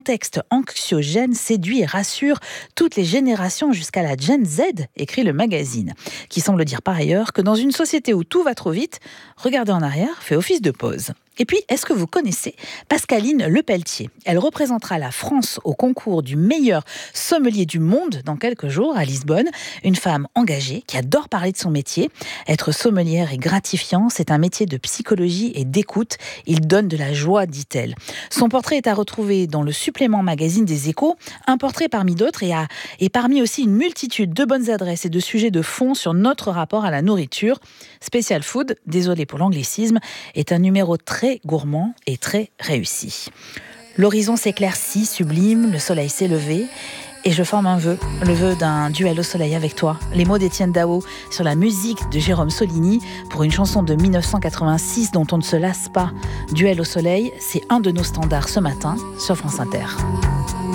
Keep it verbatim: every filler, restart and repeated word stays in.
Texte anxiogène séduit et rassure toutes les générations jusqu'à la Gen Z, écrit le magazine, qui semble dire par ailleurs que dans une société où tout va trop vite, regarder en arrière fait office de pause. Et puis, est-ce que vous connaissez Pascaline Lepelletier ? Elle représentera la France au concours du meilleur sommelier du monde dans quelques jours à Lisbonne. Une femme engagée qui adore parler de son métier. Être sommelière est gratifiant, c'est un métier de psychologie et d'écoute. Il donne de la joie, dit-elle. Son portrait est à retrouver dans le supplément magazine des Échos, un portrait parmi d'autres et, à, et parmi aussi une multitude de bonnes adresses et de sujets de fond sur notre rapport à la nourriture. Special Food, désolé pour l'anglicisme, est un numéro très gourmand et très réussi. L'horizon s'éclaircit, sublime, le soleil s'est levé et je forme un vœu, le vœu d'un duel au soleil avec toi. Les mots d'Étienne Dao sur la musique de Jérôme Solini pour une chanson de dix-neuf cent quatre-vingt-six dont on ne se lasse pas. Duel au soleil, c'est un de nos standards ce matin sur France Inter.